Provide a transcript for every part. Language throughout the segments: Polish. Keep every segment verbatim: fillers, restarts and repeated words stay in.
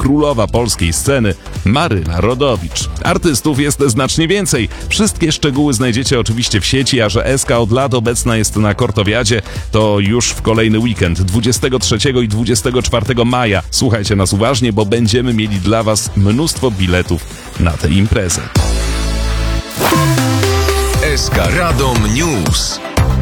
królowa polskiej sceny Maryna Rodowicz. Artystów jest znacznie więcej. Wszystkie szczegóły znajdziecie oczywiście w sieci, a że S K od lat obecna jest na Kortowiadzie, to już w kolejny weekend, dwudziestego trzeciego i dwudziestego czwartego maja. Słuchajcie nas uważnie, bo będziemy mieli dla Was mnóstwo biletów na tę imprezę. S K Radom News.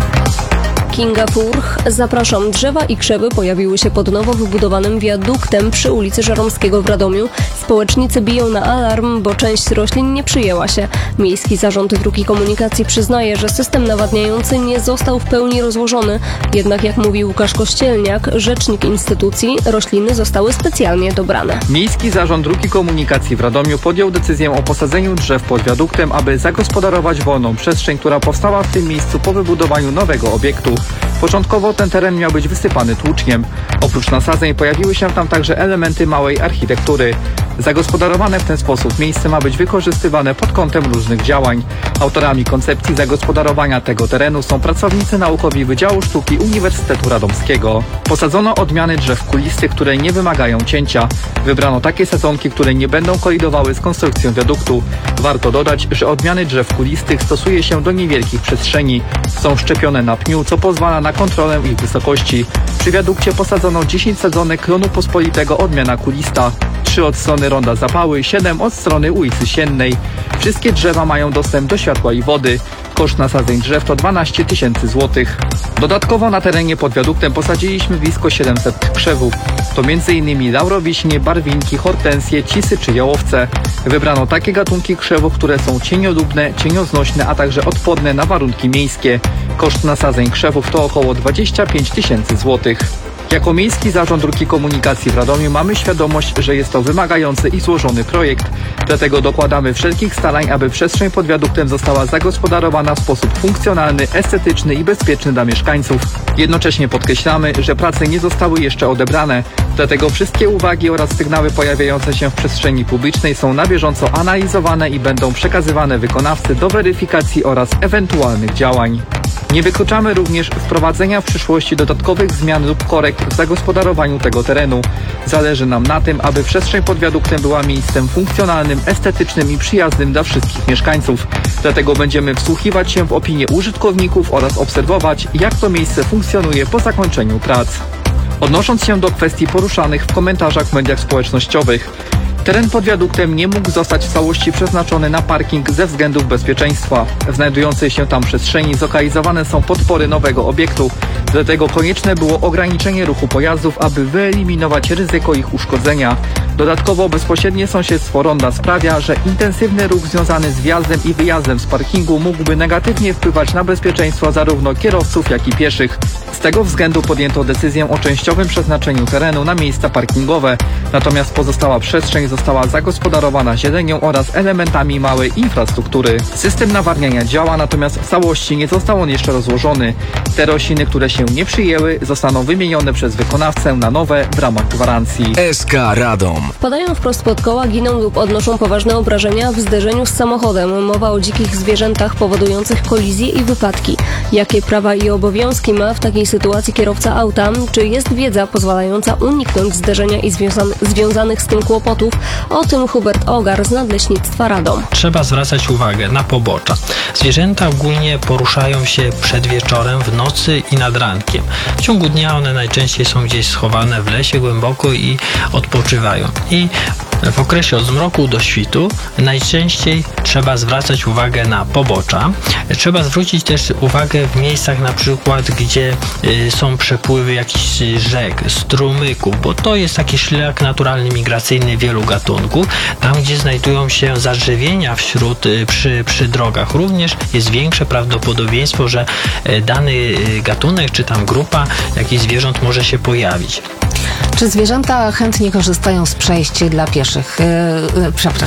Kinga Furch. Zapraszam. Drzewa i krzewy pojawiły się pod nowo wybudowanym wiaduktem przy ulicy Żeromskiego w Radomiu. Społecznicy biją na alarm, bo część roślin nie przyjęła się. Miejski Zarząd Dróg i Komunikacji przyznaje, że system nawadniający nie został w pełni rozłożony. Jednak jak mówi Łukasz Kościelniak, rzecznik instytucji, rośliny zostały specjalnie dobrane. Miejski Zarząd Dróg i Komunikacji w Radomiu podjął decyzję o posadzeniu drzew pod wiaduktem, aby zagospodarować wolną przestrzeń, która powstała w tym miejscu po wybudowaniu nowego obiektu. Początkowo ten teren miał być wysypany tłuczniem. Oprócz nasadzeń pojawiły się tam także elementy małej architektury. Zagospodarowane w ten sposób miejsce ma być wykorzystywane pod kątem różnych działań. Autorami koncepcji zagospodarowania tego terenu są pracownicy naukowi Wydziału Sztuki Uniwersytetu Radomskiego. Posadzono odmiany drzew kulistych, które nie wymagają cięcia. Wybrano takie sadzonki, które nie będą kolidowały z konstrukcją wiaduktu. Warto dodać, że odmiany drzew kulistych stosuje się do niewielkich przestrzeni. Są szczepione na pniu, co pozwala na kontrolę ich wysokości. Przy wiadukcie posadzono dziesięć sadzonek klonu pospolitego odmiana kulista, trzy od strony ronda Zapały, siedem od strony ulicy Siennej. Wszystkie drzewa mają dostęp do światła i wody. Koszt nasadzeń drzew to dwanaście tysięcy złotych. Dodatkowo na terenie pod wiaduktem posadziliśmy blisko siedemset krzewów. To między innymi laurowiśnie, barwinki, hortensje, cisy czy jałowce. Wybrano takie gatunki krzewów, które są cieniolubne, cienioznośne, a także odporne na warunki miejskie. Koszt nasadzeń krzewów to około dwadzieścia pięć tysięcy złotych. Jako Miejski Zarząd Dróg i Komunikacji w Radomiu mamy świadomość, że jest to wymagający i złożony projekt. Dlatego dokładamy wszelkich starań, aby przestrzeń pod wiaduktem została zagospodarowana w sposób funkcjonalny, estetyczny i bezpieczny dla mieszkańców. Jednocześnie podkreślamy, że prace nie zostały jeszcze odebrane. Dlatego wszystkie uwagi oraz sygnały pojawiające się w przestrzeni publicznej są na bieżąco analizowane i będą przekazywane wykonawcy do weryfikacji oraz ewentualnych działań. Nie wykluczamy również wprowadzenia w przyszłości dodatkowych zmian lub korekt w zagospodarowaniu tego terenu. Zależy nam na tym, aby przestrzeń pod wiaduktem była miejscem funkcjonalnym, estetycznym i przyjaznym dla wszystkich mieszkańców. Dlatego będziemy wsłuchiwać się w opinie użytkowników oraz obserwować, jak to miejsce funkcjonuje po zakończeniu prac. Odnosząc się do kwestii poruszanych w komentarzach w mediach społecznościowych, teren pod wiaduktem nie mógł zostać w całości przeznaczony na parking ze względów bezpieczeństwa. W znajdującej się tam przestrzeni zlokalizowane są podpory nowego obiektu, dlatego konieczne było ograniczenie ruchu pojazdów, aby wyeliminować ryzyko ich uszkodzenia. Dodatkowo bezpośrednie sąsiedztwo ronda sprawia, że intensywny ruch związany z wjazdem i wyjazdem z parkingu mógłby negatywnie wpływać na bezpieczeństwo zarówno kierowców, jak i pieszych. Z tego względu podjęto decyzję o częściowym przeznaczeniu terenu na miejsca parkingowe, natomiast pozostała przestrzeń została zagospodarowana zielenią oraz elementami małej infrastruktury. System nawadniania działa, natomiast w całości nie został on jeszcze rozłożony. Te rośliny, które się nie przyjęły, zostaną wymienione przez wykonawcę na nowe w ramach gwarancji. S K Radom. Padają wprost pod koła, giną lub odnoszą poważne obrażenia w zderzeniu z samochodem. Mowa o dzikich zwierzętach powodujących kolizje i wypadki. Jakie prawa i obowiązki ma w takiej sytuacji kierowca auta? Czy jest wiedza pozwalająca uniknąć zderzenia i związa- związanych z tym kłopotów? O tym Hubert Ogar z Nadleśnictwa Radom. Trzeba zwracać uwagę na pobocza. Zwierzęta ogólnie poruszają się przed wieczorem, w nocy i nad rankiem. W ciągu dnia one najczęściej są gdzieś schowane w lesie głęboko i odpoczywają. I w okresie od zmroku do świtu najczęściej trzeba zwracać uwagę na pobocza. Trzeba zwrócić też uwagę w miejscach na przykład, gdzie y, są przepływy jakichś rzek, strumyków, bo to jest taki szlak naturalny, migracyjny wielu gatunków. Tam, gdzie znajdują się zadrzewienia wśród, y, przy, przy drogach, również jest większe prawdopodobieństwo, że y, dany y, gatunek czy tam grupa jakichś zwierząt może się pojawić. Czy zwierzęta chętnie korzystają z przejść dla pieszych? Yy, yy, przepraszam.